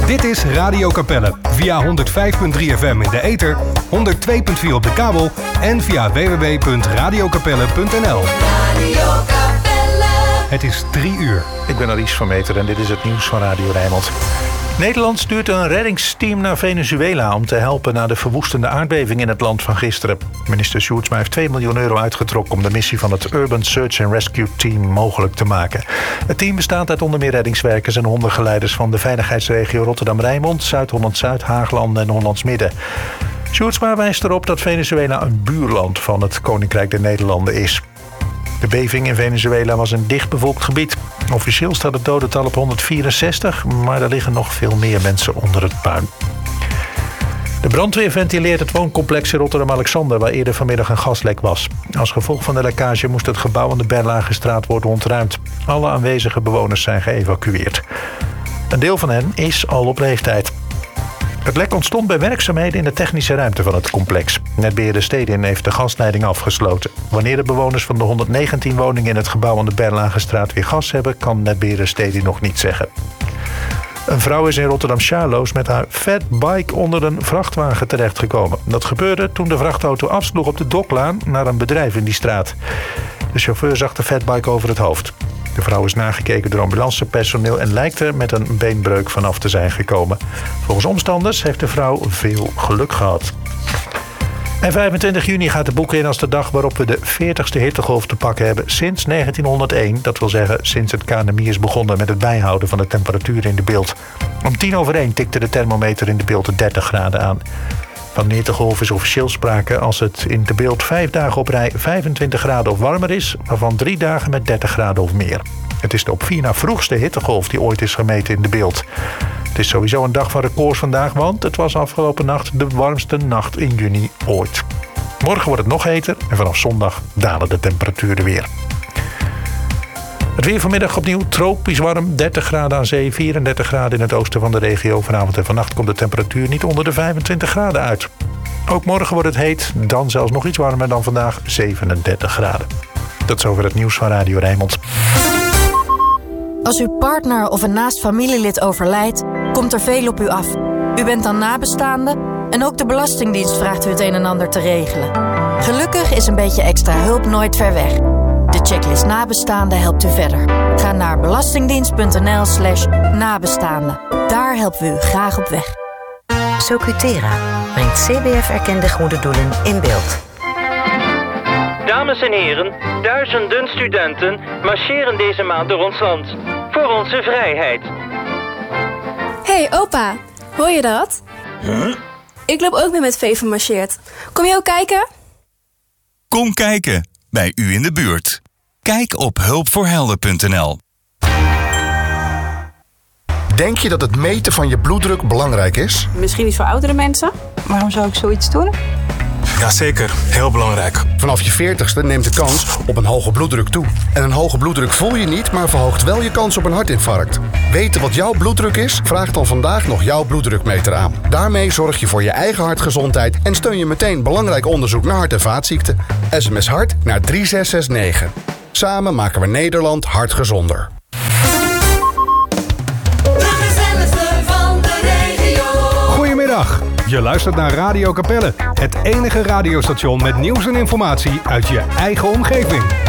Dit is Radio Capelle via 105.3 FM in de ether, 102.4 op de kabel en via www.radiocapelle.nl. Radio Capelle. Het is 3 uur. Ik ben Aries van Meter en dit is het nieuws van Radio Rijnmond. Nederland stuurt een reddingsteam naar Venezuela om te helpen na de verwoestende aardbeving in het land van gisteren. Minister Sjoerdsma heeft €2 miljoen uitgetrokken om de missie van het Urban Search and Rescue Team mogelijk te maken. Het team bestaat uit onder meer reddingswerkers en hondergeleiders van de veiligheidsregio Rotterdam-Rijnmond, Zuid-Holland-Zuid, Haaglanden en Hollands-Midden. Sjoerdsma wijst erop dat Venezuela een buurland van het Koninkrijk der Nederlanden is. De beving in Venezuela was een dichtbevolkt gebied. Officieel staat het dodental op 164, maar er liggen nog veel meer mensen onder het puin. De brandweer ventileert het wooncomplex in Rotterdam-Alexander, waar eerder vanmiddag een gaslek was. Als gevolg van de lekkage moest het gebouw aan de Berlagestraat worden ontruimd. Alle aanwezige bewoners zijn geëvacueerd. Een deel van hen is al op leeftijd. Het lek ontstond bij werkzaamheden in de technische ruimte van het complex. Netbeheerder Stedin heeft de gasleiding afgesloten. Wanneer de bewoners van de 119 woningen in het gebouw aan de Berlagestraat weer gas hebben, kan netbeheerder Stedin nog niet zeggen. Een vrouw is in Rotterdam-Charloes met haar fatbike onder een vrachtwagen terechtgekomen. Dat gebeurde toen de vrachtauto afsloeg op de Doklaan naar een bedrijf in die straat. De chauffeur zag de fatbike over het hoofd. De vrouw is nagekeken door ambulancepersoneel en lijkt er met een beenbreuk vanaf te zijn gekomen. Volgens omstanders heeft de vrouw veel geluk gehad. En 25 juni gaat de boek in als de dag waarop we de 40ste hittegolf te pakken hebben sinds 1901. Dat wil zeggen sinds het KNMI is begonnen met het bijhouden van de temperatuur in de Bilt. Om 1:10 tikte de thermometer in de Bilt de 30 graden aan. Van een hittegolf is officieel sprake als het in de Bilt 5 dagen op rij 25 graden of warmer is, waarvan 3 dagen met 30 graden of meer. Het is de op 4 na vroegste hittegolf die ooit is gemeten in de Bilt. Het is sowieso een dag van records vandaag, want het was afgelopen nacht de warmste nacht in juni ooit. Morgen wordt het nog heter en vanaf zondag dalen de temperaturen weer. Het weer vanmiddag opnieuw tropisch warm, 30 graden aan zee, 34 graden in het oosten van de regio. Vanavond en vannacht komt de temperatuur niet onder de 25 graden uit. Ook morgen wordt het heet, dan zelfs nog iets warmer dan vandaag, 37 graden. Tot zover het nieuws van Radio Rijnmond. Als uw partner of een naast familielid overlijdt, komt er veel op u af. U bent dan nabestaande en ook de Belastingdienst vraagt u het een en ander te regelen. Gelukkig is een beetje extra hulp nooit ver weg. De checklist nabestaanden helpt u verder. Ga naar belastingdienst.nl/nabestaanden. Daar helpen we u graag op weg. Socutera brengt CBF-erkende goede doelen in beeld. Dames en heren, duizenden studenten marcheren deze maand door ons land. Voor onze vrijheid. Hey opa, hoor je dat? Huh? Ik loop ook met Veven marcheert. Kom je ook kijken? Kom kijken, bij u in de buurt. Kijk op hulpvoorhelden.nl. Denk je dat het meten van je bloeddruk belangrijk is? Misschien niet voor oudere mensen. Waarom zou ik zoiets doen? Jazeker, heel belangrijk. Vanaf je 40ste neemt de kans op een hoge bloeddruk toe. En een hoge bloeddruk voel je niet, maar verhoogt wel je kans op een hartinfarct. Weten wat jouw bloeddruk is? Vraag dan vandaag nog jouw bloeddrukmeter aan. Daarmee zorg je voor je eigen hartgezondheid en steun je meteen belangrijk onderzoek naar hart- en vaatziekten. SMS hart naar 3669. Samen maken we Nederland hartgezonder. Goedemiddag, je luistert naar Radio Capelle, het enige radiostation met nieuws en informatie uit je eigen omgeving.